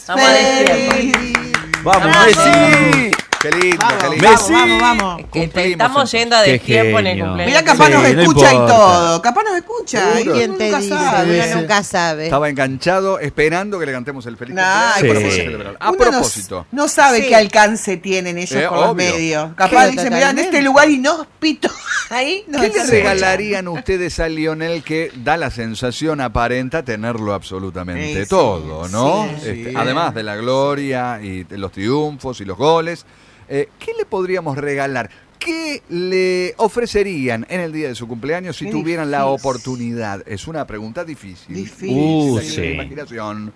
Estamos a destiempo. ¡Vamos, Messi! ¡Qué lindo, qué lindo! ¡Messi! Vamos. Que te estamos yendo a destiempo en el cumpleaños. Mira, capaz nos escucha y todo. Capaz nos escucha. ¿Quién te dice? Uno nunca sabe. Estaba enganchado esperando que le cantemos el feliz cumpleaños. A propósito. No sabe qué alcance tienen ellos con los medios. Capaz dicen, mirá, en este lugar inhóspito. Ahí ¿Qué le regalarían ustedes a Lionel que da la sensación, aparenta tenerlo absolutamente todo, ¿no? Además de la gloria y de los triunfos y los goles. ¿Qué le podríamos regalar? ¿Qué le ofrecerían en el día de su cumpleaños si tuvieran la oportunidad? Es una pregunta difícil. Sí. Imaginación.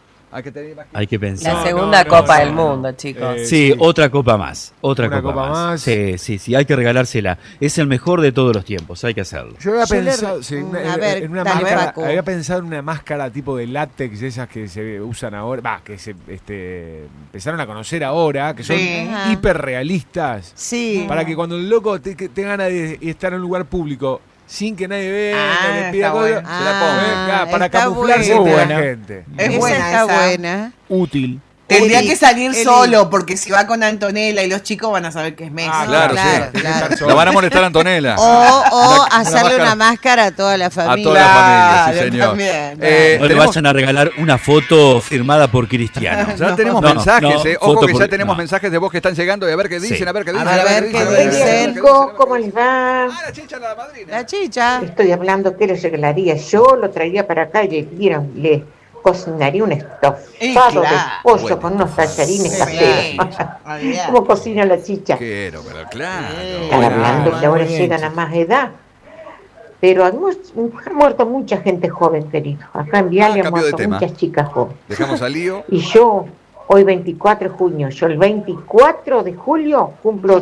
Hay que pensar. La segunda Copa del Mundo, chicos. Sí, otra copa más. Una copa más. Sí, hay que regalársela. Es el mejor de todos los tiempos, hay que hacerlo. Yo había pensado en una máscara, había pensado en una máscara tipo de látex, de esas que se usan ahora, que se empezaron a conocer ahora, que son hiperrealistas. Sí. Para que cuando el loco tenga ganas de estar en un lugar público, sin que nadie vea, le pida cosas, se la ponga para camuflarse de la gente. Es buena, está buena. Útil. Tendría que salir solo, porque si va con Antonella y los chicos van a saber que es Messi. Claro. La van a molestar a Antonella. O hacerle una máscara a toda la familia. A toda la familia, sí, señor. No le vayan a regalar una foto firmada por Cristiano. Ya tenemos mensajes, ojo que ya tenemos mensajes de voz que están llegando y a ver qué dicen, A ver qué dicen. ¿Cómo les va? La chicha, la madrina. La chicha. Estoy hablando, ¿qué les regalaría? Yo lo traería para acá y le cocinaría un estofado de pollo con unos tallarines caseros. ¿Cómo cocina la chicha? Pero claro. Están hablando que ahora llegan a más edad. Pero ha muerto mucha gente joven, querido. Acá en Viale han muerto muchas chicas jóvenes. Dejamos al lío. Y yo, hoy 24 de junio, yo el 24 de julio cumplo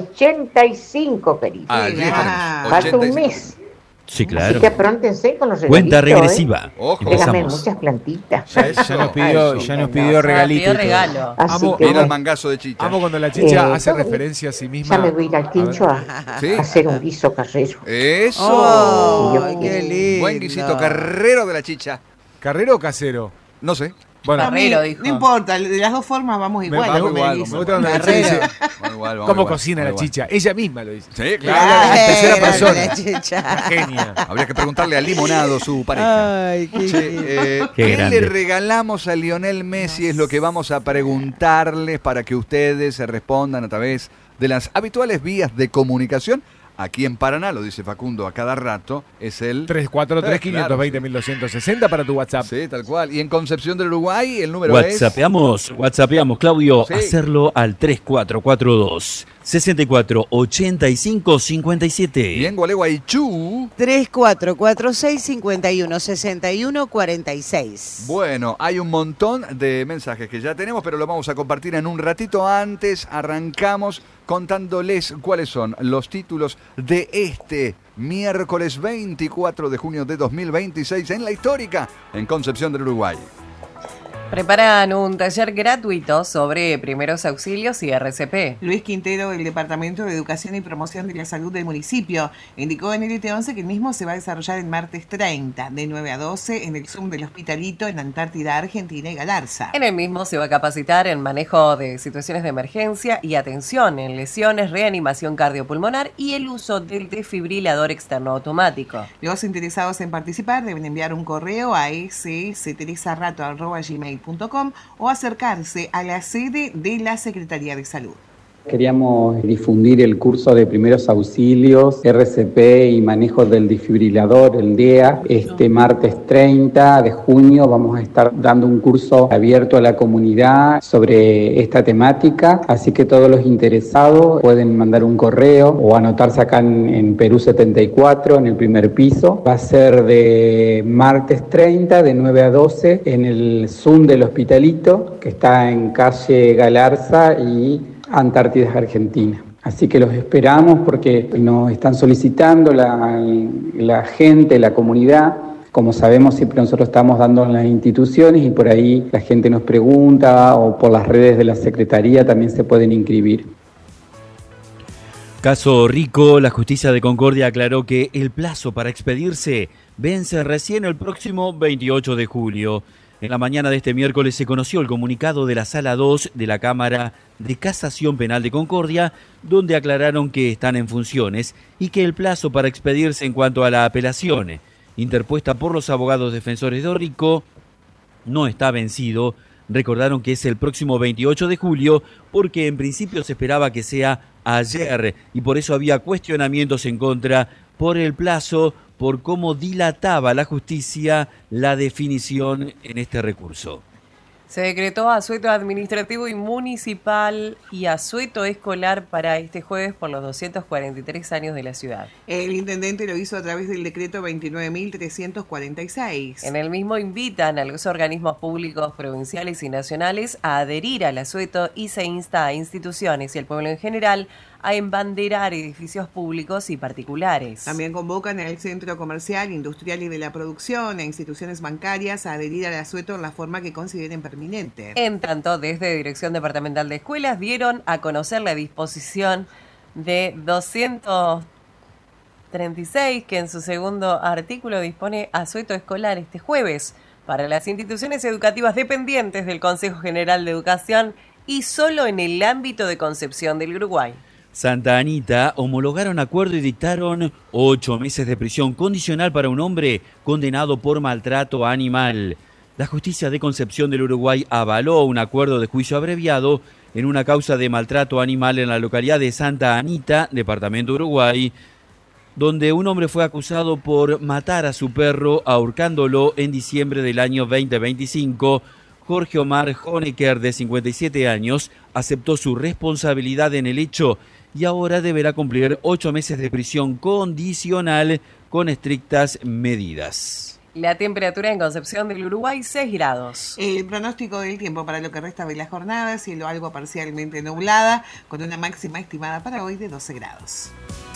85, querido. Falta un mes. Sí, claro. Así que apróntense con los regalitos. Cuenta regresiva. Déjame muchas plantitas. Ya nos pidió regalito. Regalo. Así que Mira el mangazo de chicha. Amo cuando la chicha hace referencia a sí misma. Ya me voy a ir al quincho a hacer un guiso carrero. ¡Eso! ¡Qué lindo! Buen guisito carrero de la chicha. ¿Carrero o casero? No sé. Bueno, Carrero, dijo. No importa, de las dos formas vamos igual. Me gusta cuando la chicha dice cómo cocina la chicha. Ella misma lo dice. Sí, claro. En tercera persona. La chicha. Genia. Habría que preguntarle a Limonado, su pareja. Ay, ¿Qué le regalamos a Lionel Messi? Es lo que vamos a preguntarles para que ustedes se respondan a través de las habituales vías de comunicación. Aquí en Paraná, lo dice Facundo a cada rato, es el 343-520-1260 para tu WhatsApp. Sí, tal cual. Y en Concepción del Uruguay, el número WhatsAppeamos, Claudio, Sí. hacerlo al 3442 648557. Y en Gualeguaychú. 3446516146. Bueno, hay un montón de mensajes que ya tenemos, pero lo vamos a compartir en un ratito. Antes arrancamos contándoles cuáles son los títulos de este miércoles 24 de junio de 2026 en la histórica en Concepción del Uruguay. Preparan un taller gratuito sobre primeros auxilios y RCP. Luis Quintero, del Departamento de Educación y Promoción de la Salud del municipio, indicó en el LT11 que el mismo se va a desarrollar el martes 30, de 9 a 12, en el Zoom del Hospitalito, en Antártida, Argentina y Galarza. En el mismo se va a capacitar en manejo de situaciones de emergencia y atención en lesiones, reanimación cardiopulmonar y el uso del desfibrilador externo automático. Los interesados en participar deben enviar un correo a ssterizaRato@gmail.com o acercarse a la sede de la Secretaría de Salud. Queríamos difundir el curso de primeros auxilios, RCP y manejo del desfibrilador, el DEA. Este martes 30 de junio vamos a estar dando un curso abierto a la comunidad sobre esta temática, así que todos los interesados pueden mandar un correo o anotarse acá en Perú 74, en el primer piso. Va a ser de martes 30 de 9 a 12 en el Zoom del Hospitalito, que está en calle Galarza y Antártida, Argentina. Así que los esperamos porque nos están solicitando la gente, la comunidad. Como sabemos, siempre nosotros estamos dando en las instituciones y por ahí la gente nos pregunta o por las redes de la Secretaría también se pueden inscribir. Caso Rico, la justicia de Concordia aclaró que el plazo para expedirse vence recién el próximo 28 de julio. En la mañana de este miércoles se conoció el comunicado de la Sala 2 de la Cámara de Casación Penal de Concordia, donde aclararon que están en funciones y que el plazo para expedirse en cuanto a la apelación interpuesta por los abogados defensores de Orrico no está vencido. Recordaron que es el próximo 28 de julio porque en principio se esperaba que sea ayer y por eso había cuestionamientos en contra por el plazo, por cómo dilataba la justicia la definición en este recurso. Se decretó asueto administrativo y municipal y asueto escolar para este jueves por los 243 años de la ciudad. El intendente lo hizo a través del decreto 29.346. En el mismo invitan a los organismos públicos provinciales y nacionales a adherir al asueto y se insta a instituciones y al pueblo en general a embanderar edificios públicos y particulares. También convocan al Centro Comercial, Industrial y de la Producción e instituciones bancarias a adherir al asueto en la forma que consideren pertinente. En tanto, desde Dirección Departamental de Escuelas dieron a conocer la disposición de 236, que en su segundo artículo dispone asueto escolar este jueves para las instituciones educativas dependientes del Consejo General de Educación y solo en el ámbito de Concepción del Uruguay. Santa Anita homologaron acuerdo y dictaron 8 meses de prisión condicional para un hombre condenado por maltrato animal. La justicia de Concepción del Uruguay avaló un acuerdo de juicio abreviado en una causa de maltrato animal en la localidad de Santa Anita, departamento Uruguay, donde un hombre fue acusado por matar a su perro ahorcándolo en diciembre del año 2025. Jorge Omar Honecker, de 57 años, aceptó su responsabilidad en el hecho y ahora deberá cumplir 8 meses de prisión condicional con estrictas medidas. La temperatura en Concepción del Uruguay, 6 grados. El pronóstico del tiempo para lo que resta de la jornada, cielo algo parcialmente nublada, con una máxima estimada para hoy de 12 grados.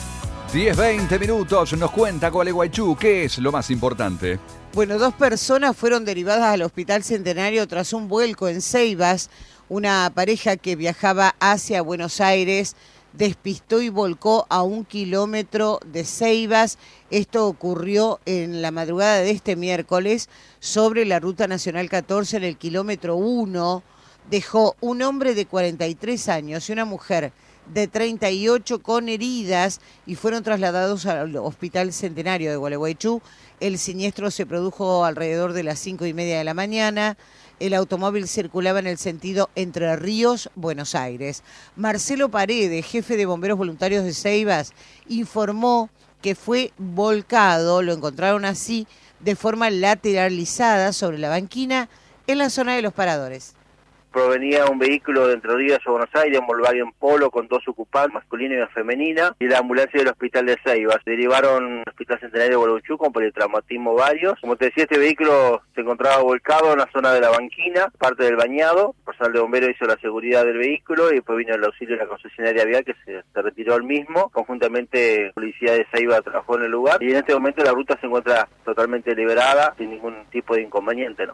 10-20 minutos, nos cuenta Gualeguaychú, ¿qué es lo más importante? Bueno, 2 personas fueron derivadas al Hospital Centenario tras un vuelco en Ceibas. Una pareja que viajaba hacia Buenos Aires despistó y volcó a 1 kilómetro de Ceibas. Esto ocurrió en la madrugada de este miércoles sobre la Ruta Nacional 14 en el kilómetro 1. Dejó un hombre de 43 años y una mujer de 38 con heridas y fueron trasladados al Hospital Centenario de Gualeguaychú. El siniestro se produjo alrededor de las 5:30 de la mañana. El automóvil circulaba en el sentido Entre Ríos, Buenos Aires. Marcelo Paredes, jefe de Bomberos Voluntarios de Ceibas, informó que fue volcado, lo encontraron así, de forma lateralizada sobre la banquina en la zona de los paradores. Provenía un vehículo de Entre Ríos a Buenos Aires, un Volkswagen Polo con 2 ocupantes, masculino y una femenina, y la ambulancia del hospital de Ceibas. Derivaron al Hospital Centenario de Gualeguaychú con politraumatismo varios. Como te decía, este vehículo se encontraba volcado en la zona de la banquina, parte del bañado. El personal de bomberos hizo la seguridad del vehículo y después vino el auxilio de la concesionaria vial que se retiró el mismo. Conjuntamente, la policía de Ceibas trabajó en el lugar y en este momento la ruta se encuentra totalmente liberada, sin ningún tipo de inconveniente, ¿no?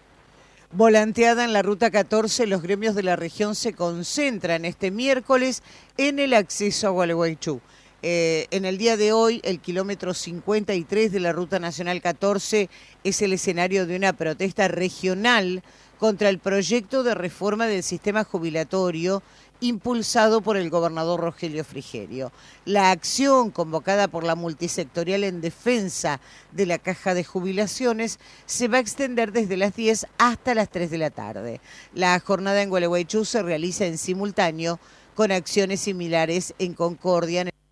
Volanteada en la Ruta 14, los gremios de la región se concentran este miércoles en el acceso a Gualeguaychú. En el día de hoy, el kilómetro 53 de la Ruta Nacional 14 es el escenario de una protesta regional contra el proyecto de reforma del sistema jubilatorio impulsado por el gobernador Rogelio Frigerio. La acción convocada por la multisectorial en defensa de la caja de jubilaciones se va a extender desde las 10 hasta las 3 de la tarde. La jornada en Gualeguaychú se realiza en simultáneo con acciones similares en Concordia, en el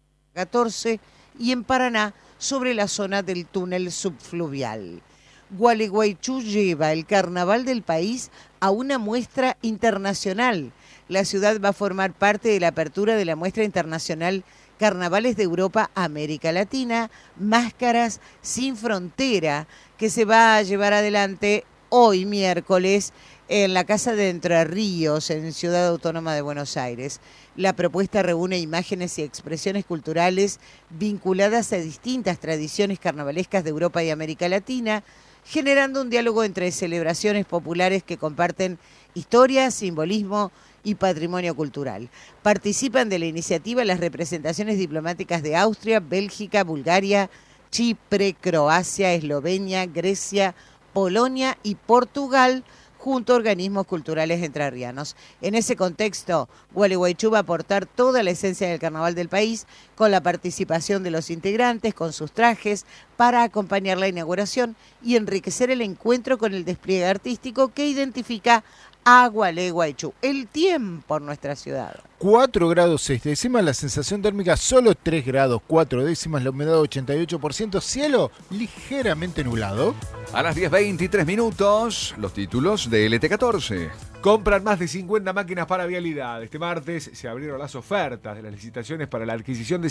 14 y en Paraná sobre la zona del túnel subfluvial. Gualeguaychú lleva el carnaval del país a una muestra internacional. La ciudad va a formar parte de la apertura de la muestra internacional Carnavales de Europa, América Latina, Máscaras sin Frontera, que se va a llevar adelante hoy miércoles en la Casa de Entre Ríos, en Ciudad Autónoma de Buenos Aires. La propuesta reúne imágenes y expresiones culturales vinculadas a distintas tradiciones carnavalescas de Europa y América Latina, generando un diálogo entre celebraciones populares que comparten historia, simbolismo y patrimonio cultural. Participan de la iniciativa las representaciones diplomáticas de Austria, Bélgica, Bulgaria, Chipre, Croacia, Eslovenia, Grecia, Polonia y Portugal, junto a organismos culturales entrerrianos. En ese contexto, Gualeguaychú va a aportar toda la esencia del carnaval del país, con la participación de los integrantes, con sus trajes, para acompañar la inauguración y enriquecer el encuentro con el despliegue artístico que identifica a Gualeguaychú. El tiempo en nuestra ciudad. 4 grados 6 décimas, la sensación térmica solo 3 grados 4 décimas, la humedad 88%, cielo ligeramente nublado. A las 10:23 minutos, los títulos de LT14. Compran más de 50 máquinas para vialidad. Este martes se abrieron las ofertas de las licitaciones para la adquisición de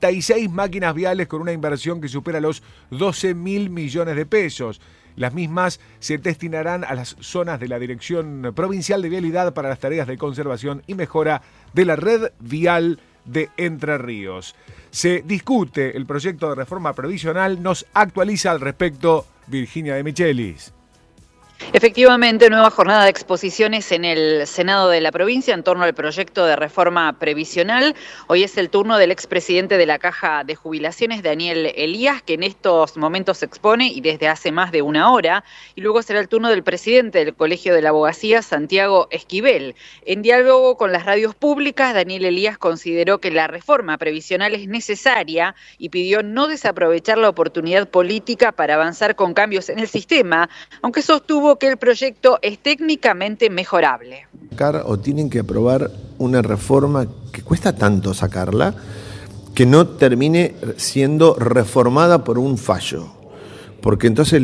56 máquinas viales con una inversión que supera los 12.000 millones de pesos. Las mismas se destinarán a las zonas de la Dirección Provincial de Vialidad para las tareas de conservación y mejora de la red vial de Entre Ríos. Se discute el proyecto de reforma previsional, nos actualiza al respecto Virginia de Michelis. Efectivamente, nueva jornada de exposiciones en el Senado de la provincia en torno al proyecto de reforma previsional. Hoy es el turno del expresidente de la Caja de Jubilaciones, Daniel Elías, que en estos momentos se expone y desde hace más de una hora. Y luego será el turno del presidente del Colegio de la Abogacía, Santiago Esquivel. En diálogo con las radios públicas, Daniel Elías consideró que la reforma previsional es necesaria y pidió no desaprovechar la oportunidad política para avanzar con cambios en el sistema, aunque sostuvo que el proyecto es técnicamente mejorable. O tienen que aprobar una reforma que cuesta tanto sacarla, que no termine siendo reformada por un fallo. Porque entonces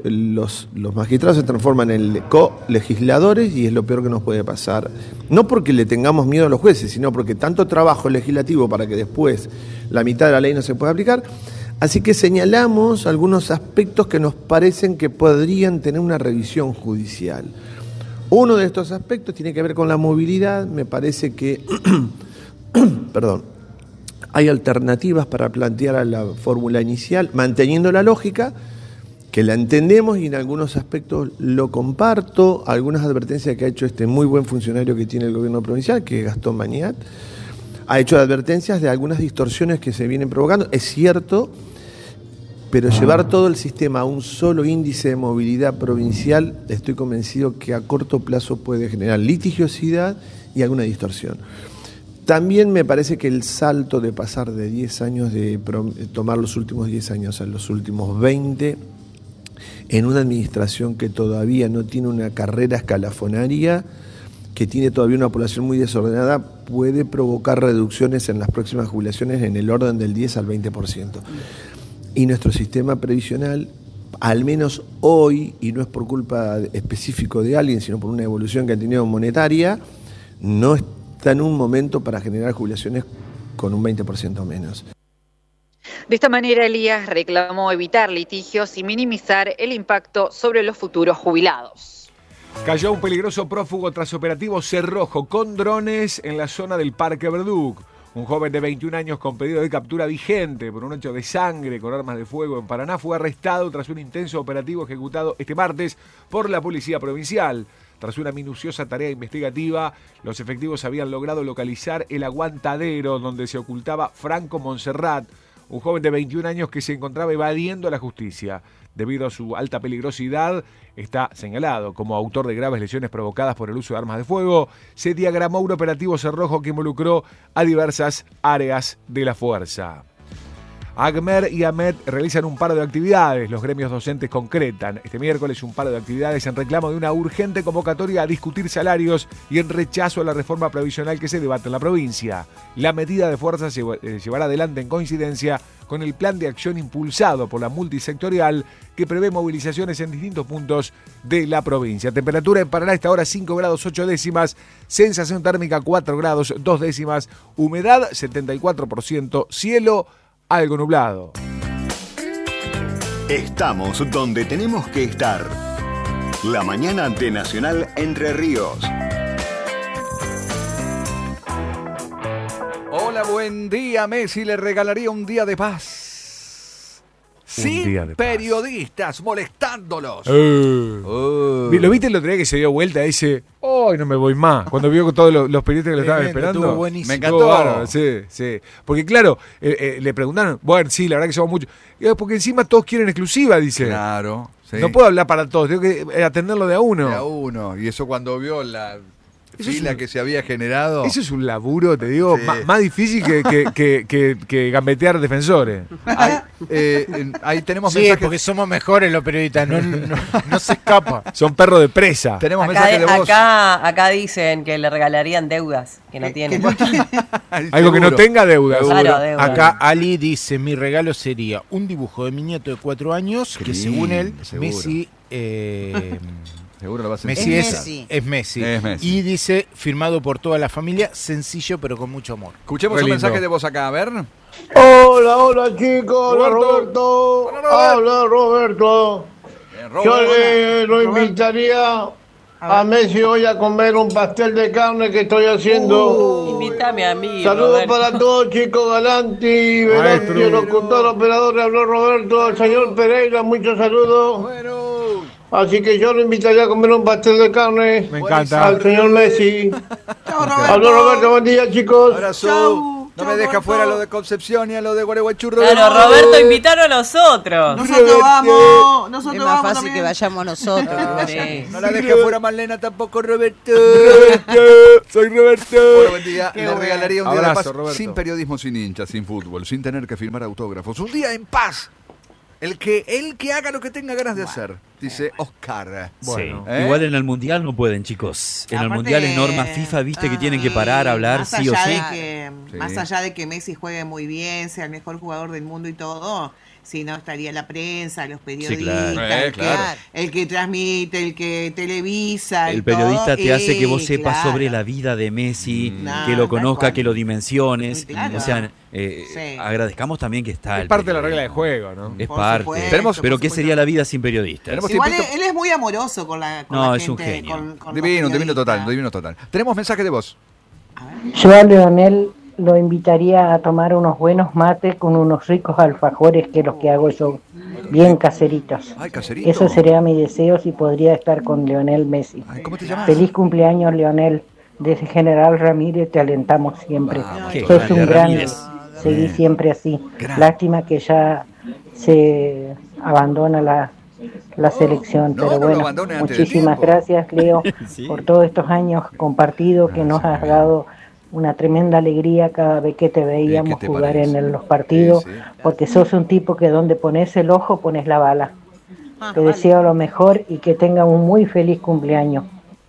los magistrados se transforman en co-legisladores y es lo peor que nos puede pasar. No porque le tengamos miedo a los jueces, sino porque tanto trabajo legislativo para que después la mitad de la ley no se pueda aplicar. Así que señalamos algunos aspectos que nos parecen que podrían tener una revisión judicial. Uno de estos aspectos tiene que ver con la movilidad. Me parece que hay alternativas para plantear a la fórmula inicial, manteniendo la lógica, que la entendemos y en algunos aspectos lo comparto. Algunas advertencias que ha hecho este muy buen funcionario que tiene el gobierno provincial, que es Gastón Bañat, ha hecho advertencias de algunas distorsiones que se vienen provocando. Es cierto, pero llevar todo el sistema a un solo índice de movilidad provincial, estoy convencido que a corto plazo puede generar litigiosidad y alguna distorsión. También me parece que el salto de pasar de 10 años, de tomar los últimos 10 años a los últimos 20, en una administración que todavía no tiene una carrera escalafonaria, que tiene todavía una población muy desordenada, puede provocar reducciones en las próximas jubilaciones en el orden del 10 al 20%. Y nuestro sistema previsional, al menos hoy, y no es por culpa específico de alguien, sino por una evolución que ha tenido monetaria, no está en un momento para generar jubilaciones con un 20% menos. De esta manera, Elías reclamó evitar litigios y minimizar el impacto sobre los futuros jubilados. Cayó un peligroso prófugo tras operativo Cerrojo con drones en la zona del Parque Verduc. Un joven de 21 años con pedido de captura vigente por un hecho de sangre con armas de fuego en Paraná fue arrestado tras un intenso operativo ejecutado este martes por la Policía Provincial. Tras una minuciosa tarea investigativa, los efectivos habían logrado localizar el aguantadero donde se ocultaba Franco Monserrat, un joven de 21 años que se encontraba evadiendo a la justicia. Debido a su alta peligrosidad, está señalado como autor de graves lesiones provocadas por el uso de armas de fuego. Se diagramó un operativo Cerrojo que involucró a diversas áreas de la fuerza. ACMER y AMET realizan un paro de actividades. Los gremios docentes concretan este miércoles un paro de actividades en reclamo de una urgente convocatoria a discutir salarios y en rechazo a la reforma previsional que se debate en la provincia. La medida de fuerza se llevará adelante en coincidencia con el plan de acción impulsado por la multisectorial que prevé movilizaciones en distintos puntos de la provincia. Temperatura en Paraná a esta hora 5 grados 8 décimas, sensación térmica 4 grados 2 décimas, humedad 74%, cielo algo nublado. Estamos donde tenemos que estar. La mañana de Nacional Entre Ríos. Hola, buen día. Messi le regalaría un día de paz. Sin periodistas molestándolos. ¿Lo viste el otro día que se dio vuelta ese? hoy no me voy más. Cuando vio con todos los periodistas que lo estaban esperando. Me encantó. Sí. Porque claro, le preguntaron, bueno, sí, la verdad que somos muchos. Porque encima todos quieren exclusiva, dice. Claro. Sí. No puedo hablar para todos, tengo que atenderlo de a uno. De a uno. Y eso cuando vio la fila que se había generado. Eso es un laburo, te digo, más difícil que gambetear defensores. Ahí tenemos mensajes. Porque somos mejores los periodistas, no se escapa. Son perros de presa. Tenemos mensajes de voz. Acá dicen que le regalarían deudas que no tienen. Algo que no tenga deudas. Claro, deuda. Acá Ali dice, mi regalo sería un dibujo de mi nieto de 4 años, que según él, Messi... Seguro lo va a sentir. Messi es Messi. Y dice, firmado por toda la familia, sencillo pero con mucho amor. Escuchemos un mensaje de voz acá, a ver. Hola chicos, hola Roberto. Hola Roberto. Yo lo invitaría a Messi hoy a comer un pastel de carne que estoy haciendo. Invítame a mí. Saludos para todos, chicos. Galanti, Velocio, locutor, operador, habló Roberto, el señor Pereira, muchos saludos. Así que yo lo invitaría a comer un pastel de carne. Me encanta. Al señor Messi. Chao, Roberto. Habló Roberto, buen día, chicos. Abrazo. Chau. No me deja fuera lo de Concepción y a lo de Gualeguaychú. Claro, Roberto, invitaron a nosotros. Nosotros vamos. Es más fácil que vayamos nosotros. No la deje fuera Marlena tampoco, Roberto. Soy Roberto. Bueno, buen día. Le regalaría un día de paz Roberto. sin periodismo, sin hinchas, sin fútbol, sin tener que firmar autógrafos. Un día en paz. El que haga lo que tenga ganas de hacer, dice Oscar. Bueno, igual en el Mundial no pueden, chicos. En el Mundial, en normas FIFA, viste que tienen que parar, hablar sí o sí. Más allá de que Messi juegue muy bien, sea el mejor jugador del mundo y todo, si no estaría la prensa, los periodistas, el que transmite, el que televisa. El periodista te hace que vos sepas sobre la vida de Messi, que lo conozca, que lo dimensiones. O sea, agradezcamos también que está. Es parte de la regla de juego, ¿no? Es parte. Pero ¿qué sería la vida sin periodistas? Igual él es muy amoroso con la gente. Es un genio. Divino total. Tenemos mensaje de voz. Yo a Leonel lo invitaría a tomar unos buenos mates con unos ricos alfajores que los que hago yo, bien caseritos. Ay, caserito. Eso sería mi deseo si podría estar con Lionel Messi. Ay, ¿cómo te llamas? Feliz cumpleaños, Leonel. Desde General Ramírez te alentamos siempre. Sos un grande. Seguí siempre así. Lástima que ya se abandona la selección, pero bueno, muchísimas gracias, Leo, por todos estos años compartidos que nos has dado una tremenda alegría cada vez que te veíamos jugar en los partidos, porque sos un tipo que donde pones el ojo pones la bala. Te deseo lo mejor y que tenga un muy feliz cumpleaños.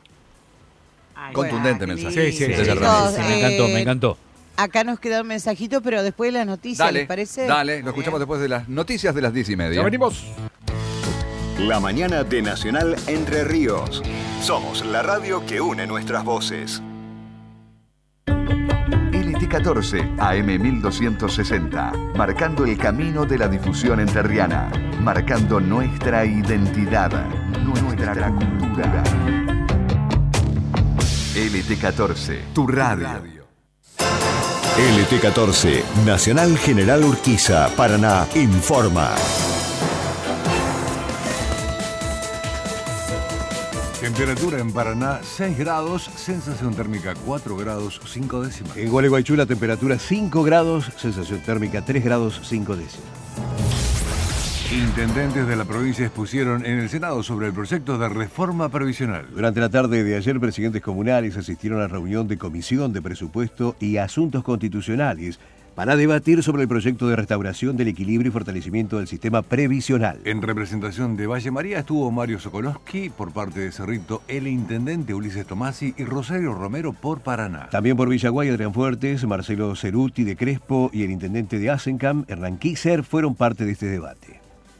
Contundente mensaje. Sí, me encantó. Acá nos queda un mensajito, pero después de las noticias, ¿les parece? Dale, lo escuchamos después de las noticias de las 10:30. Ya venimos. La mañana de Nacional Entre Ríos. Somos la radio que une nuestras voces. LT14 AM 1260, marcando el camino de la difusión entrerriana, marcando nuestra identidad, nuestra cultura. LT14, tu radio. LT14, Nacional General Urquiza, Paraná, informa. Temperatura en Paraná 6 grados, sensación térmica 4 grados 5 décimas. En Gualeguaychú la temperatura 5 grados, sensación térmica 3 grados 5 décimas. Intendentes de la provincia expusieron en el Senado sobre el proyecto de reforma previsional. Durante la tarde de ayer, presidentes comunales asistieron a la reunión de Comisión de Presupuesto y Asuntos Constitucionales para debatir sobre el proyecto de restauración del equilibrio y fortalecimiento del sistema previsional. En representación de Valle María estuvo Mario Sokolowski, por parte de Cerrito, el intendente Ulises Tomasi y Rosario Romero por Paraná. También por Villaguay, Adrián Fuertes, Marcelo Ceruti de Crespo y el intendente de Asencam, Hernán Kisser, fueron parte de este debate.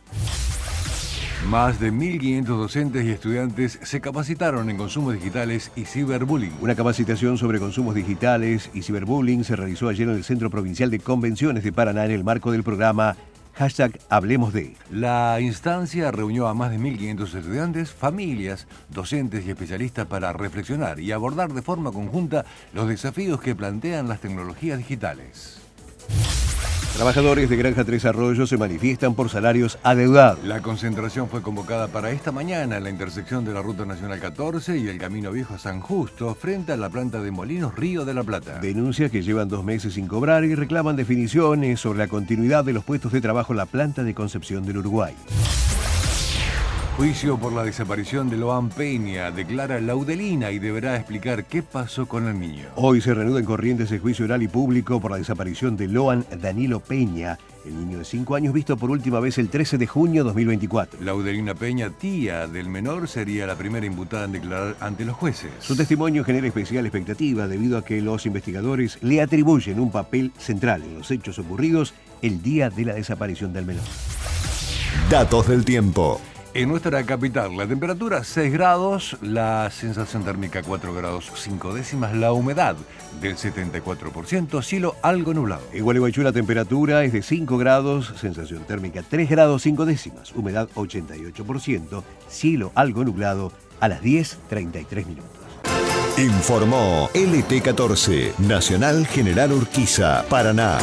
Más de 1.500 docentes y estudiantes se capacitaron en consumos digitales y ciberbullying. Una capacitación sobre consumos digitales y ciberbullying se realizó ayer en el Centro Provincial de Convenciones de Paraná en el marco del programa #HablemosDe. La instancia reunió a más de 1.500 estudiantes, familias, docentes y especialistas para reflexionar y abordar de forma conjunta los desafíos que plantean las tecnologías digitales. Trabajadores de Granja Tres Arroyos se manifiestan por salarios adeudados. La concentración fue convocada para esta mañana en la intersección de la Ruta Nacional 14 y el Camino Viejo a San Justo, frente a la planta de Molinos Río de la Plata. Denuncias que llevan 2 meses sin cobrar y reclaman definiciones sobre la continuidad de los puestos de trabajo en la planta de Concepción del Uruguay. Juicio por la desaparición de Loan Peña, declara Laudelina y deberá explicar qué pasó con el niño. Hoy se reanuda en Corrientes el juicio oral y público por la desaparición de Loan Danilo Peña, el niño de 5 años visto por última vez el 13 de junio de 2024. Laudelina Peña, tía del menor, sería la primera imputada en declarar ante los jueces. Su testimonio genera especial expectativa debido a que los investigadores le atribuyen un papel central en los hechos ocurridos el día de la desaparición del menor. Datos del tiempo. En nuestra capital, la temperatura 6 grados, la sensación térmica 4 grados 5 décimas, la humedad del 74%, cielo algo nublado. En Gualeguaychú la temperatura es de 5 grados, sensación térmica 3 grados 5 décimas, humedad 88%, cielo algo nublado a las 10:33 minutos. Informó LT14, Nacional General Urquiza, Paraná.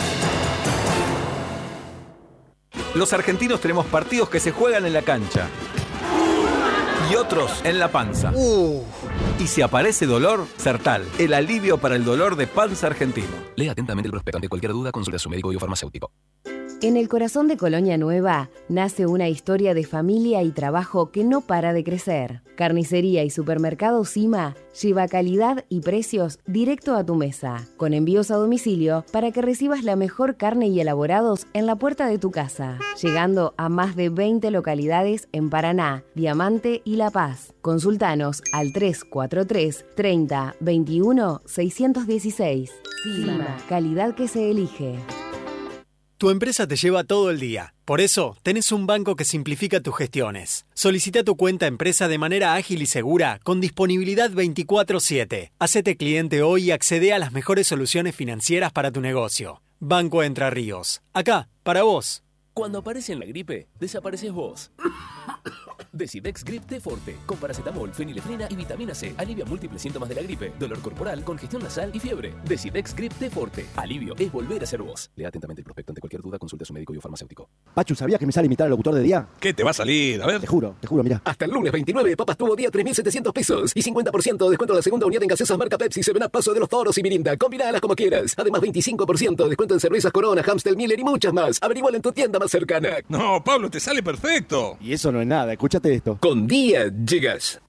Los argentinos tenemos partidos que se juegan en la cancha y otros en la panza. Y si aparece dolor, Sertal, el alivio para el dolor de panza argentino. Lea atentamente el prospecto. Ante cualquier duda, consulte a su médico y o farmacéutico. En el corazón de Colonia Nueva nace una historia de familia y trabajo que no para de crecer. Carnicería y Supermercado Cima lleva calidad y precios directo a tu mesa, con envíos a domicilio para que recibas la mejor carne y elaborados en la puerta de tu casa, llegando a más de 20 localidades en Paraná, Diamante y La Paz. Consultanos al 343 30 21 616. Cima, calidad que se elige. Tu empresa te lleva todo el día. Por eso, tenés un banco que simplifica tus gestiones. Solicita tu cuenta empresa de manera ágil y segura, con disponibilidad 24/7. Hacete cliente hoy y accede a las mejores soluciones financieras para tu negocio. Banco Entre Ríos. Acá, para vos. Cuando aparece en la gripe, desapareces vos. Decidex Grip T Forte, con paracetamol, fenilefrina y vitamina C. Alivia múltiples síntomas de la gripe, dolor corporal, congestión nasal y fiebre. Decidex Grip T Forte. Alivio es volver a ser vos. Lea atentamente el prospecto. Ante cualquier duda, consulte a su médico y o farmacéutico. Pachu, ¿sabías que me sale imitar al locutor de día? ¿Qué te va a salir? A ver. Te juro, mira. Hasta el lunes 29, Papas Tuvo Día 3.700 pesos y 50% de descuento a la segunda unidad en gaseosas marca Pepsi, 7up, Paso de los Toros y Mirinda. Combinalas como quieras. Además, 25% de descuento en cervezas Corona, Amstel, Miller y muchas más. Averiguala en tu tienda más cercana. No, Pablo, te sale perfecto. Y eso no es nada, escúchate esto. Con Día llegas.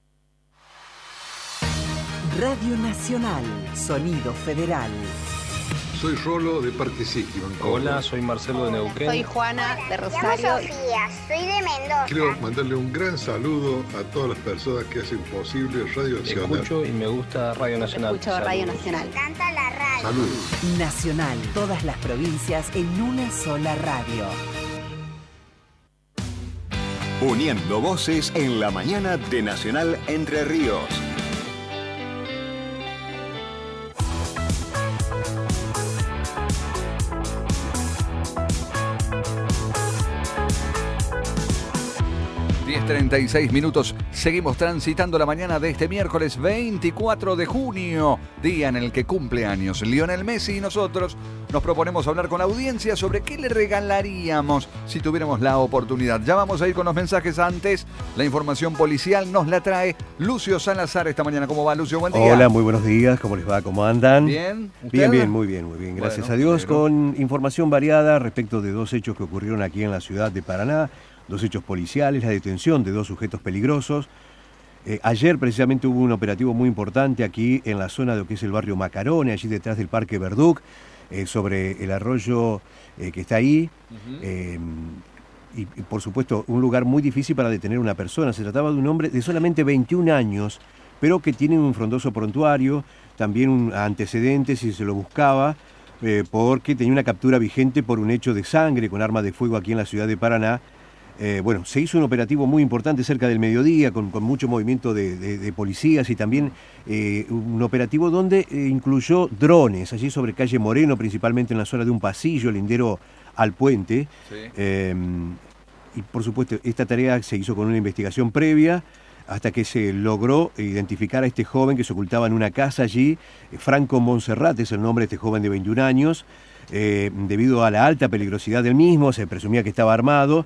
Radio Nacional, Sonido Federal. Soy Rolo de Parque Sitio. Hola, soy Marcelo de Neuquén. Soy Juana de Rosario. Me llamo Sofía, soy de Mendoza. Quiero mandarle un gran saludo a todas las personas que hacen posible Radio Nacional. Escucho y me gusta Radio Nacional. Escucho Radio Nacional. Me encanta la radio. Saludos. Nacional, todas las provincias en una sola radio. Uniendo voces en la mañana de Nacional Entre Ríos. ...10:36, seguimos transitando la mañana de este miércoles 24 de junio, día en el que cumple años Lionel Messi, y nosotros nos proponemos hablar con la audiencia sobre qué le regalaríamos si tuviéramos la oportunidad. Ya vamos a ir con los mensajes. Antes, la información policial nos la trae Lucio Salazar esta mañana. ¿Cómo va, Lucio? Buen día. Hola, muy buenos días, ¿cómo les va? ¿Cómo andan? Bien. ¿Usted? Bien, muy bien, gracias a Dios, con información variada respecto de 2 hechos que ocurrieron aquí en la ciudad de Paraná. 2 hechos policiales, la detención de 2 sujetos peligrosos. Ayer precisamente hubo un operativo muy importante aquí en la zona de lo que es el barrio Macarone, allí detrás del Parque Verduc, sobre el arroyo que está ahí. Y por supuesto un lugar muy difícil para detener a una persona. Se trataba de un hombre de solamente 21 años, pero que tiene un frondoso prontuario, también antecedentes y se lo buscaba, porque tenía una captura vigente por un hecho de sangre con arma de fuego aquí en la ciudad de Paraná. Bueno, se hizo un operativo muy importante cerca del mediodía, con mucho movimiento de policías, y también un operativo donde incluyó drones, allí sobre calle Moreno, principalmente en la zona de un pasillo lindero al puente. Sí. Y por supuesto, esta tarea se hizo con una investigación previa, hasta que se logró identificar a este joven que se ocultaba en una casa allí. Franco Monserrat es el nombre de este joven de 21 años. debido a la alta peligrosidad del mismo, se presumía que estaba armado,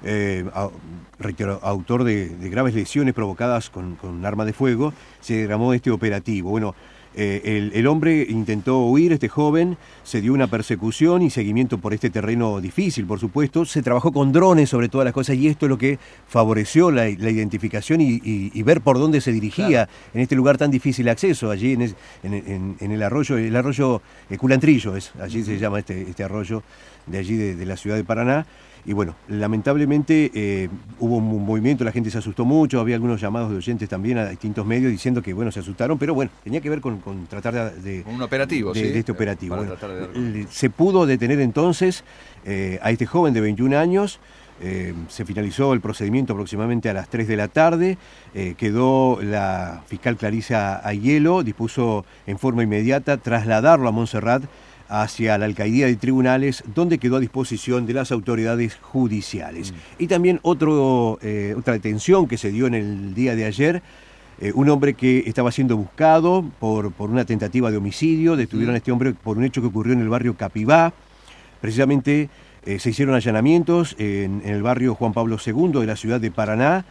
reitero, autor de graves lesiones provocadas con un arma de fuego, se derramó este operativo. Bueno, el hombre intentó huir, este joven, se dio una persecución y seguimiento por este terreno difícil, por supuesto. Se trabajó con drones sobre todas las cosas y esto es lo que favoreció la identificación y ver por dónde se dirigía, claro, en este lugar tan difícil de acceso, allí en el arroyo Culantrillo, allí se llama este arroyo de allí de la ciudad de Paraná. Y bueno, lamentablemente hubo un movimiento, la gente se asustó mucho, había algunos llamados de oyentes también a distintos medios diciendo que bueno, se asustaron, pero bueno, tenía que ver con tratar de un operativo, de este operativo. Bueno, se pudo detener entonces a este joven de 21 años, se finalizó el procedimiento aproximadamente a las 3 de la tarde, quedó la fiscal Clarisa Aiello, dispuso en forma inmediata trasladarlo a Montserrat hacia la alcaldía de tribunales, donde quedó a disposición de las autoridades judiciales. Y también otra detención que se dio en el día de ayer, un hombre que estaba siendo buscado por una tentativa de homicidio, detuvieron a este hombre por un hecho que ocurrió en el barrio Capibá. Precisamente se hicieron allanamientos en el barrio Juan Pablo II de la ciudad de Paraná.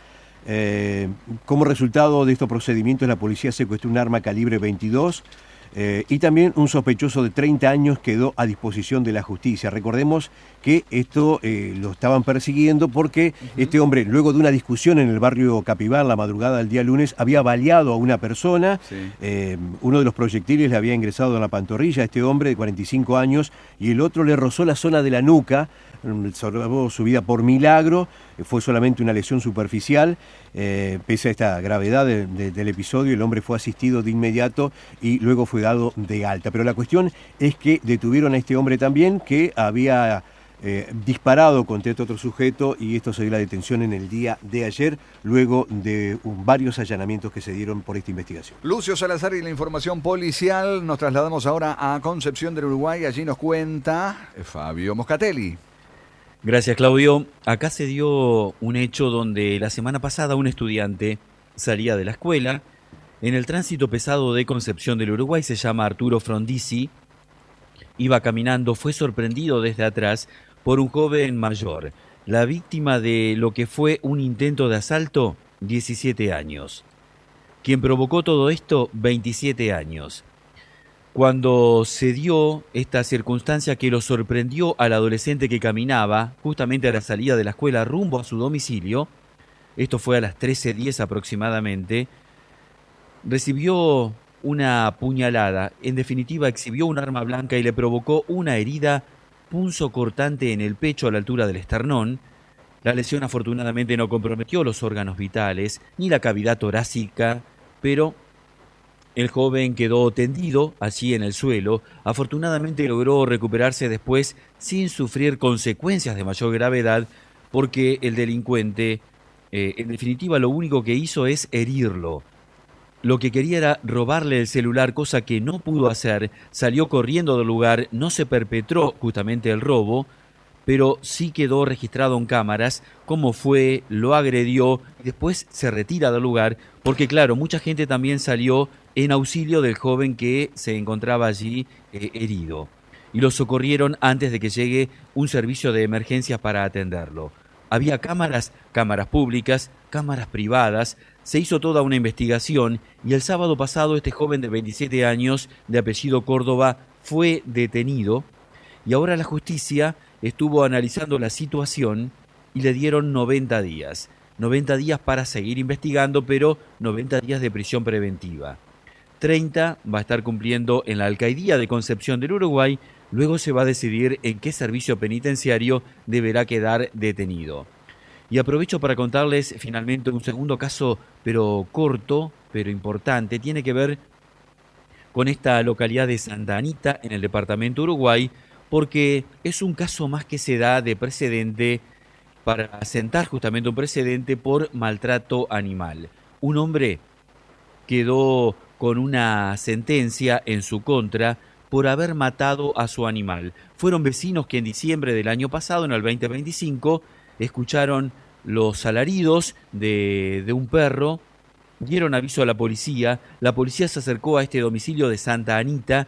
Como resultado de estos procedimientos, la policía secuestró un arma calibre 22, y también un sospechoso de 30 años quedó a disposición de la justicia. Recordemos que esto lo estaban persiguiendo porque este hombre, luego de una discusión en el barrio Capibá, la madrugada del día lunes, había baleado a una persona. Sí. Uno de los proyectiles le había ingresado en la pantorrilla a este hombre de 45 años y el otro le rozó la zona de la nuca. Salvó su vida por milagro, fue solamente una lesión superficial. Pese a esta gravedad del episodio, el hombre fue asistido de inmediato y luego fue dado de alta. Pero la cuestión es que detuvieron a este hombre también, que había disparado contra este otro sujeto, y esto se dio la detención en el día de ayer, luego de varios allanamientos que se dieron por esta investigación. Lucio Salazar y la información policial. Nos trasladamos ahora a Concepción del Uruguay. Allí nos cuenta Fabio Moscatelli. Gracias, Claudio. Acá se dio un hecho donde la semana pasada un estudiante salía de la escuela. En el tránsito pesado de Concepción del Uruguay, se llama Arturo Frondizi. Iba caminando, fue sorprendido desde atrás por un joven mayor. La víctima de lo que fue un intento de asalto, 17 años. Quien provocó todo esto, 27 años. Cuando se dio esta circunstancia que lo sorprendió al adolescente que caminaba justamente a la salida de la escuela rumbo a su domicilio, esto fue a las 13:10 aproximadamente, recibió una puñalada, en definitiva exhibió un arma blanca y le provocó una herida punzocortante en el pecho a la altura del esternón. La lesión afortunadamente no comprometió los órganos vitales ni la cavidad torácica, pero el joven quedó tendido allí en el suelo. Afortunadamente logró recuperarse después sin sufrir consecuencias de mayor gravedad, porque el delincuente, en definitiva, lo único que hizo es herirlo. Lo que quería era robarle el celular, cosa que no pudo hacer. Salió corriendo del lugar, no se perpetró justamente el robo, pero sí quedó registrado en cámaras cómo fue, lo agredió, y después se retira del lugar, porque claro, mucha gente también salió en auxilio del joven que se encontraba allí herido. Y lo socorrieron antes de que llegue un servicio de emergencias para atenderlo. Había cámaras públicas, cámaras privadas, se hizo toda una investigación y el sábado pasado este joven de 27 años, de apellido Córdoba, fue detenido y ahora la justicia estuvo analizando la situación y le dieron 90 días. 90 días para seguir investigando, pero 90 días de prisión preventiva. 30 va a estar cumpliendo en la alcaldía de Concepción del Uruguay, luego se va a decidir en qué servicio penitenciario deberá quedar detenido. Y aprovecho para contarles finalmente un segundo caso, pero corto, pero importante, tiene que ver con esta localidad de Santa Anita, en el departamento Uruguay, porque es un caso más que se da de precedente para sentar justamente un precedente por maltrato animal. Un hombre quedó con una sentencia en su contra por haber matado a su animal. Fueron vecinos que en diciembre del año pasado, en el 2025, escucharon los alaridos de un perro, dieron aviso a la policía se acercó a este domicilio de Santa Anita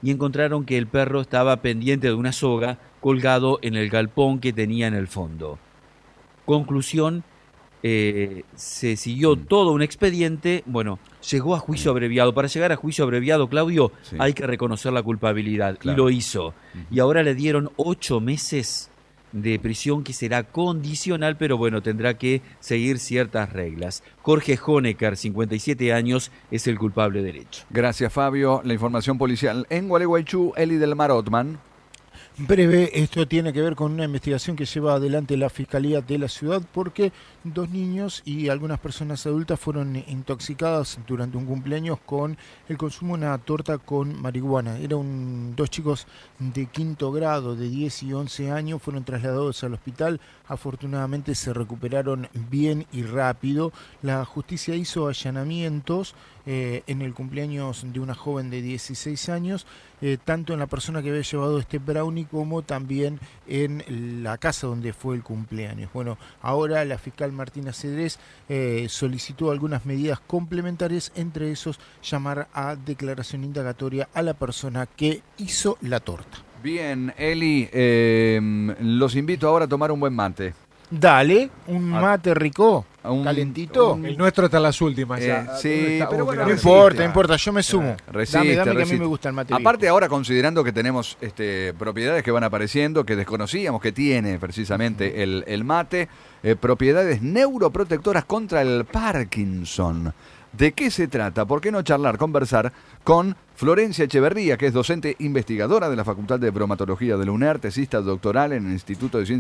y encontraron que el perro estaba pendiente de una soga colgado en el galpón que tenía en el fondo. Conclusión, se siguió todo un expediente, bueno, llegó a juicio abreviado. Para llegar a juicio abreviado, Claudio, hay que reconocer la culpabilidad, y lo hizo. Y ahora le dieron 8 meses de prisión, que será condicional, pero bueno, tendrá que seguir ciertas reglas. Jorge Honecker, 57 años, es el culpable del hecho. Gracias, Fabio. La información policial en Gualeguaychú, Eli del Mar Otman. Breve, esto tiene que ver con una investigación que lleva adelante la Fiscalía de la ciudad, porque 2 niños y algunas personas adultas fueron intoxicadas durante un cumpleaños con el consumo de una torta con marihuana. Eran 2 chicos de 5º grado, de 10 y 11 años, fueron trasladados al hospital. Afortunadamente se recuperaron bien y rápido. La justicia hizo allanamientos en el cumpleaños de una joven de 16 años, tanto en la persona que había llevado este brownie como también en la casa donde fue el cumpleaños. Bueno, ahora la fiscal Martina Cedrés solicitó algunas medidas complementarias, entre esos llamar a declaración indagatoria a la persona que hizo la torta. Bien, Eli, los invito ahora a tomar un buen mate. Dale, un mate rico, calentito. El nuestro está en las últimas ya. Sí, pero bueno, no importa, yo me sumo. Resiste, dame que a mí me gusta el mate. Aparte ahora, considerando que tenemos propiedades que van apareciendo, que desconocíamos que tiene precisamente el mate, propiedades neuroprotectoras contra el Parkinson. ¿De qué se trata? ¿Por qué no conversar con Florencia Echeverría, que es docente investigadora de la Facultad de Bromatología de la UNER, tesista doctoral en el Instituto de Ciencias